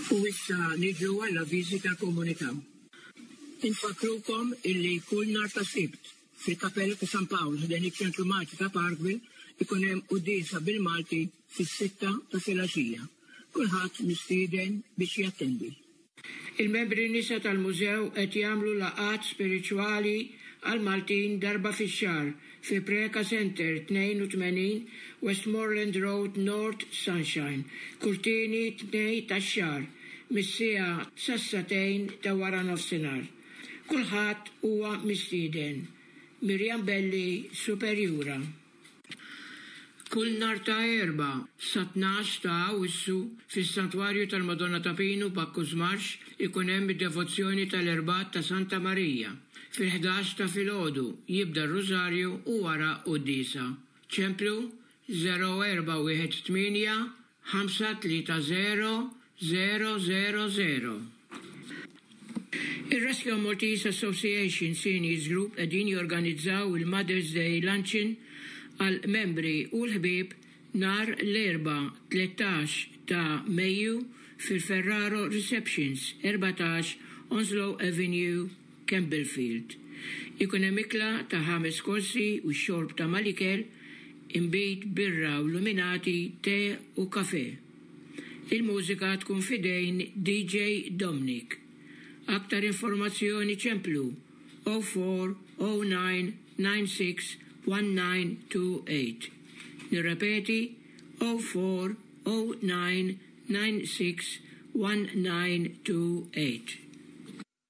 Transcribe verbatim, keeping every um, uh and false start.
U issa niġu għalla viżita komunità. Infakrukom illi kull nar ta' Sibt fil-Kapella ta' San Paolo ħden iċ-Ċentru Malti ta' Parkville ikun hemm qudiesa bil-Malti fis-sitta ta' filgħaxija. Kulħadd mistieden biex jattendi. Il-membri nisa tal-mużew qed jagħmlu laqgħat spiriċwali għal Maltin darba fix-xahar fi Preka Center tnejn u tmenin Westmoreland Road North Sunshine, kurtini tnej tax-xahar, mis-siegħa sassatejn ta' wara nofsinhar. Kulħadd huwa mistieden. Mirjam Belli, Superjura. Kull nar ta' erba sa tnax ta' Awwissu fis-Santwarju tal-Madonna ta' Pinu b'Akkuż Marx ikun hemm id-devozzjoni tal-Erbat ta' Santa Marija. Fil-ħdax ta' filgħodu jibda r-Rużarju u wara qudiesa. ċemplu zero erba' wieħed tminja ħamsa tlieta zero zero zero zero. Il-Rescue Maltese Association Seniors Group qegħdin jorganizzaw il-Mother's Day Luncheon għal membri u l-ħbieb nar l-erba' tlettax ta' Mejju fil-Ferraro Receptions erbatax Onslow Avenue, Campbellfield. Ikun hemm ikla ta' ħames korsi u xorb ta' malikel, imbit birra u luminati, te u kafe. Il-mużika tkun fidejn D J Dominic. Aktar informazzjoni ċemplu zero four zero nine nine six one nine two eight. Nirrepeti zero four zero nine nine six one nine two eight.